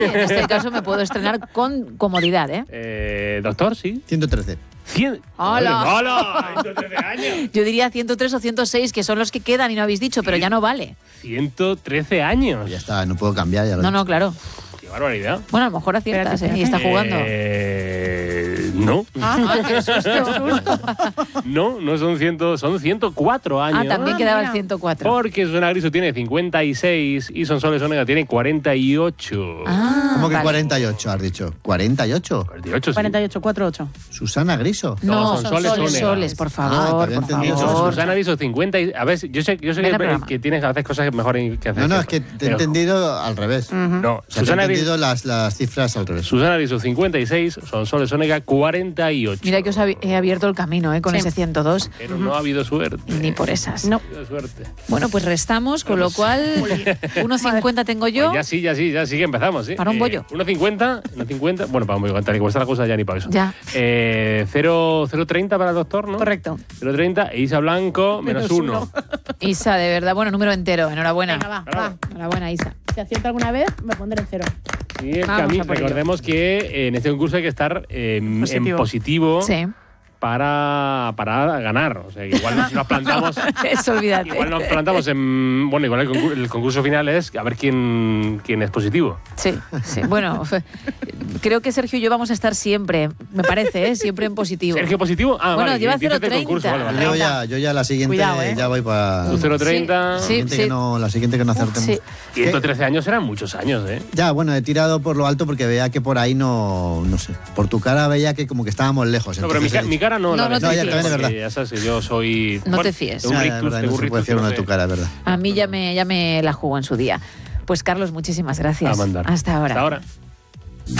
En este caso me puedo estrenar con comodidad, ¿eh? Doctor, sí. 113. 100. ¡Hola! ¡Hola! 113 años. Yo diría 103 o 106, que son los que quedan y no habéis dicho, pero ya no vale. 113 años. Ya está, no puedo cambiar. Ya lo he No, dicho. claro. Qué barbaridad. Bueno, a lo mejor aciertas, ¿eh? Y está jugando. No. Qué susto. No son 100, son 104 años. Ah, también quedaba el mira. 104. Porque Susana Griso tiene 56 y Sonsoles Onega tiene 48. Ah, ¿Cómo que vale. 48 has dicho? ¿48? 48, sí. 4848. Susana Griso. No, son Soles Onega. Soles, por Ah, favor, te había por entendido. favor. Susana Griso 50 y... A ver, yo sé Ven al programa. que tienes a veces cosas mejor que hacer. No, es que te he Pero- entendido al revés. No, O sea, te he Susana Griso... entendido las cifras al revés. Susana Griso 56, Sonsoles Onega 48. Mira que os he abierto el camino, con Sí. ese 102. Pero no ha habido suerte. Ni por esas. No. No ha habido suerte. Bueno, pues restamos, con lo cual 1,50 tengo yo. Pues ya sí que empezamos, ¿sí? Para un bollo. 1,50. Bueno, para un bollo, tal y como está la cosa ya ni para eso. Ya. 0,30 para el doctor, ¿no? Correcto. 0,30 e Isa Blanco, menos uno. Isa, de verdad, bueno, número entero. Enhorabuena. Venga, va, Bravo. va. Enhorabuena, Isa. Si acierto alguna vez, me pondré en 0. Y el Vamos Camil, a por ello. recordemos que en este concurso hay que estar en Positivo. positivo Sí. para ganar. O sea, que igual si nos plantamos... Eso, olvídate. Igual nos plantamos en... Bueno, igual el concurso final es a ver quién es positivo. Sí, sí. Bueno, creo que Sergio y yo vamos a estar siempre, me parece, siempre en positivo. ¿Sergio positivo? Ah, Bueno, vale, lleva dices del 0,30. concurso, vale, vale. Yo ya la siguiente Cuidado, ya voy para... Tú 0,30. Sí, sí. La siguiente que no acertemos. Sí. 113 años eran muchos años, ¿eh? Ya, bueno, he tirado por lo alto porque veía que por ahí no sé. Por tu cara veía que como que estábamos lejos. No, pero entonces he mi dicho, cara no. No, no te verdad, fíes. No, ya, también es porque verdad. Ya sabes que yo soy... No te fíes. Ya, ya, verdad, no se puede decir uno de tu cara, es verdad. A mí ya me la jugó en su día. Pues Carlos, muchísimas gracias. A mandar. Hasta ahora. Hasta ahora.